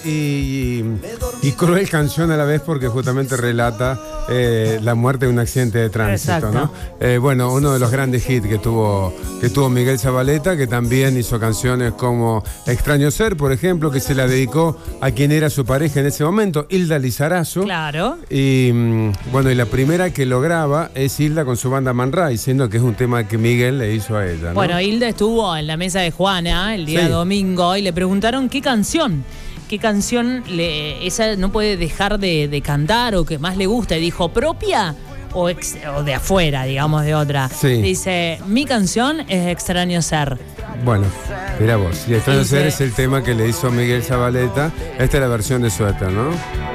Y cruel canción a la vez porque justamente relata la muerte de un accidente de tránsito. Exacto. ¿No? Bueno, uno de los grandes hits que tuvo Miguel Zavaleta, que también hizo canciones como Extraño Ser, por ejemplo, que se la dedicó a quien era su pareja en ese momento, Hilda Lizarazo. Claro. Y bueno, y la primera que lo graba es Hilda con su banda Man Ray, siendo que es un tema que Miguel le hizo a ella, ¿no? Bueno, Hilda estuvo en la mesa de Juana el día domingo y le preguntaron qué canción esa no puede dejar de cantar o que más le gusta. Y dijo, ¿propia o de afuera, digamos, de otra? Sí. Dice, mi canción es Extraño Ser. Bueno, mira vos. Y Extraño Ser es el tema que le hizo Miguel Zavaleta. Esta es la versión de Suéter, ¿no?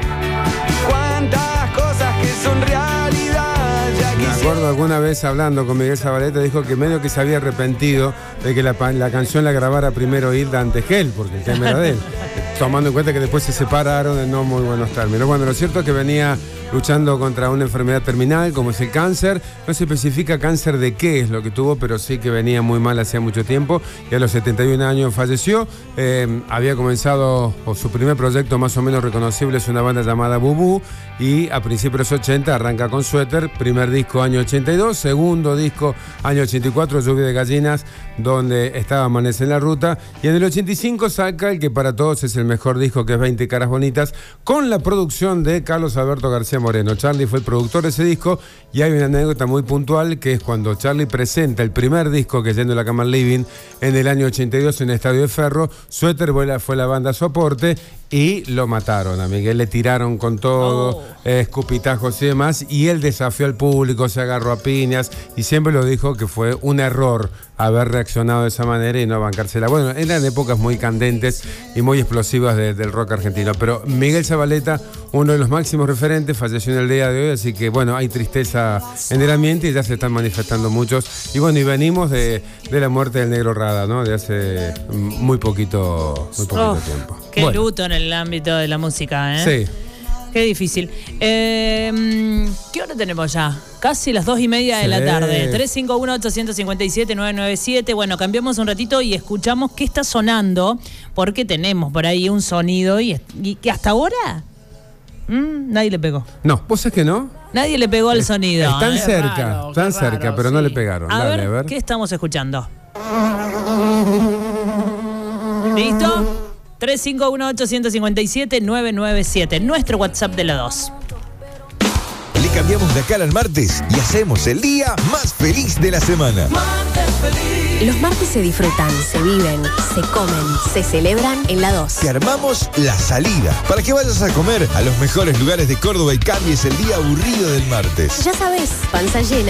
Cuántas cosas que son realidad. Me acuerdo alguna vez hablando con Miguel Zavaleta, dijo que medio que se había arrepentido de que la canción la grabara primero Hilda antes que él, porque el tema era de él. Tomando en cuenta que después se separaron en no muy buenos términos. Bueno, lo cierto es que venía luchando contra una enfermedad terminal como es el cáncer. No se especifica cáncer de qué es lo que tuvo, pero sí que venía muy mal hacía mucho tiempo y a los 71 años falleció. Había comenzado su primer proyecto más o menos reconocible, es una banda llamada Bubú, y a principios de los 80 arranca con Suéter, primer disco año 82, segundo disco año 84, Lluvia de Gallinas, donde estaba Amanece en la Ruta, y en el 85 saca el que para todos es el mejor disco, que es 20 Caras Bonitas, con la producción de Carlos Alberto García Moreno. Charlie fue el productor de ese disco, y hay una anécdota muy puntual, que es cuando Charlie presenta el primer disco, que es Yendo a la Cama al Living, en el año 82 en el Estadio de Ferro. Suéter fue la banda soporte, y lo mataron a Miguel, le tiraron con todo, escupitajos y demás, y él desafió al público, se agarró a piñas, y siempre lo dijo que fue un error haber reaccionado de esa manera y no bancársela. Bueno, eran épocas muy candentes y muy explosivas del rock argentino, pero Miguel Zavaleta, uno de los máximos referentes, falleció en el día de hoy, así que bueno, hay tristeza en el ambiente y ya se están manifestando muchos. Y bueno, y venimos de la muerte del Negro Rada, ¿no? De hace muy poquito tiempo. Qué bueno. luto en el ámbito de la música, ¿eh? Sí. Qué difícil. ¿Qué hora tenemos ya? Casi las 2:30 de la tarde. 351-857-997. Bueno, cambiamos un ratito y escuchamos qué está sonando, porque tenemos por ahí un sonido y que hasta ahora nadie le pegó. No, ¿vos sabés que no? Nadie le pegó al sonido. Están cerca, raro, están cerca, raro, pero sí. no le pegaron. A Dale, ver, ¿qué estamos escuchando? ¿Listo? 351-857-997, nuestro WhatsApp de la 2. Le cambiamos la cara al martes y hacemos el día más feliz de la semana. Los martes se disfrutan, se viven, se comen, se celebran en la 2. Te armamos la salida para que vayas a comer a los mejores lugares de Córdoba y cambies el día aburrido del martes. Ya sabes, panza llena.